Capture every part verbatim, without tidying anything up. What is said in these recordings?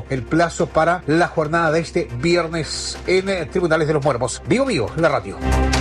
el plazo para la jornada de este viernes en eh, Tribunales de los Muertos. Vivo Vivo, la radio.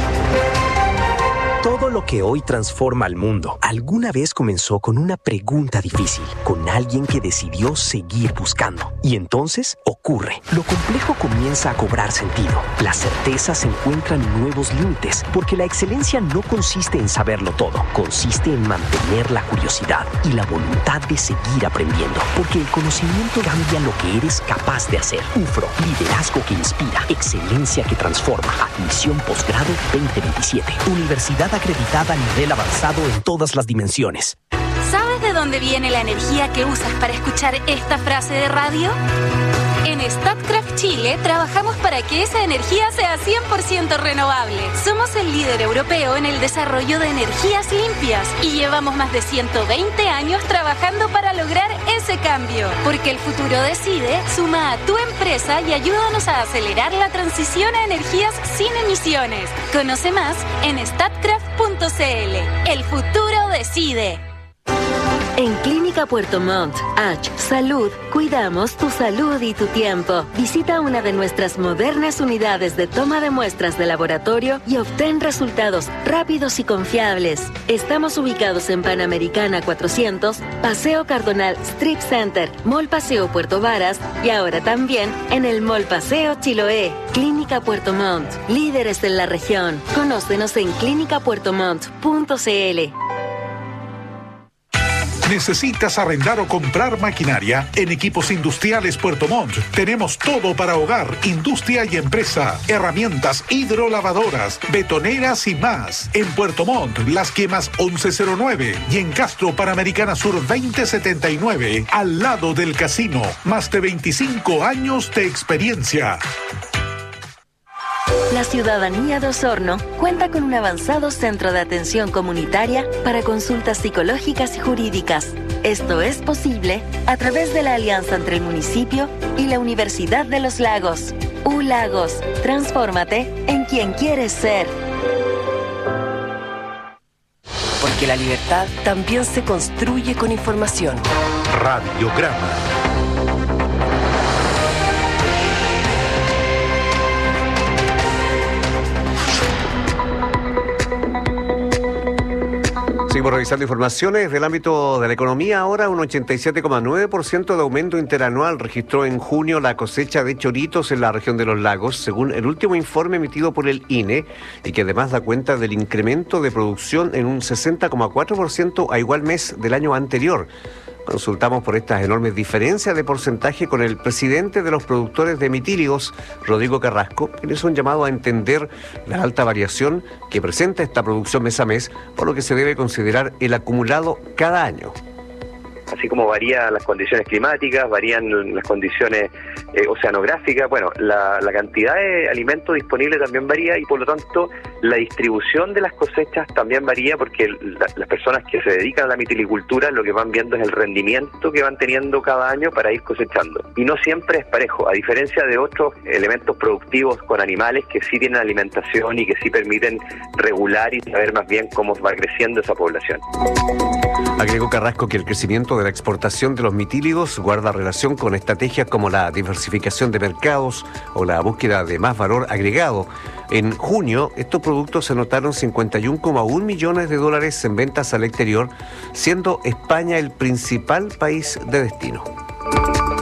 Todo lo que hoy transforma al mundo alguna vez comenzó con una pregunta difícil, con alguien que decidió seguir buscando. Y entonces ocurre. Lo complejo comienza a cobrar sentido. Las certezas encuentran nuevos límites, porque la excelencia no consiste en saberlo todo, consiste en mantener la curiosidad y la voluntad de seguir aprendiendo, porque el conocimiento cambia lo que eres capaz de hacer. U F R O, liderazgo que inspira, excelencia que transforma. Admisión posgrado veinte veintisiete. Universidad acreditada a nivel avanzado en todas las dimensiones. ¿Sabes de dónde viene la energía que usas para escuchar esta frase de radio? En Statkraft Chile trabajamos para que esa energía sea cien por ciento renovable. Somos el líder europeo en el desarrollo de energías limpias y llevamos más de ciento veinte años trabajando para lograr ese cambio. Porque el futuro decide, suma a tu empresa y ayúdanos a acelerar la transición a energías sin emisiones. Conoce más en statkraft punto c l. El futuro decide. En Clínica Puerto Montt, H. Salud, cuidamos tu salud y tu tiempo. Visita una de nuestras modernas unidades de toma de muestras de laboratorio y obtén resultados rápidos y confiables. Estamos ubicados en Panamericana cuatrocientos, Paseo Cardonal Strip Center, Mall Paseo Puerto Varas y ahora también en el Mall Paseo Chiloé. Clínica Puerto Montt, líderes en la región. Conócenos en clínica puerto montt punto c l. ¿Necesitas arrendar o comprar maquinaria? En Equipos Industriales Puerto Montt tenemos todo para hogar, industria y empresa. Herramientas hidrolavadoras, betoneras y más. En Puerto Montt, Las Quemas once cero nueve y en Castro, Panamericana Sur veinte setenta y nueve, al lado del casino. Más de veinticinco años de experiencia. La ciudadanía de Osorno cuenta con un avanzado centro de atención comunitaria para consultas psicológicas y jurídicas. Esto es posible a través de la alianza entre el municipio y la Universidad de los Lagos. U Lagos, transfórmate en quien quieres ser. Porque la libertad también se construye con información. Radiograma. Seguimos revisando informaciones del ámbito de la economía. Ahora un ochenta y siete coma nueve por ciento de aumento interanual registró en junio la cosecha de choritos en la región de los lagos, según el último informe emitido por el I N E, y que además da cuenta del incremento de producción en un sesenta coma cuatro por ciento a igual mes del año anterior. Consultamos por estas enormes diferencias de porcentaje con el presidente de los productores de mitíligos, Rodrigo Carrasco, quien hizo un llamado a entender la alta variación que presenta esta producción mes a mes, por lo que se debe considerar el acumulado cada año. Así como varían las condiciones climáticas, varían las condiciones eh, oceanográficas, bueno, la, la cantidad de alimento disponible también varía y por lo tanto la distribución de las cosechas también varía porque la, las personas que se dedican a la mitilicultura lo que van viendo es el rendimiento que van teniendo cada año para ir cosechando. Y no siempre es parejo, a diferencia de otros elementos productivos con animales que sí tienen alimentación y que sí permiten regular y saber más bien cómo va creciendo esa población. Agregó Carrasco que el crecimiento de la exportación de los mitíligos guarda relación con estrategias como la diversificación de mercados o la búsqueda de más valor agregado. En junio, estos productos anotaron cincuenta y uno coma uno millones de dólares en ventas al exterior, siendo España el principal país de destino.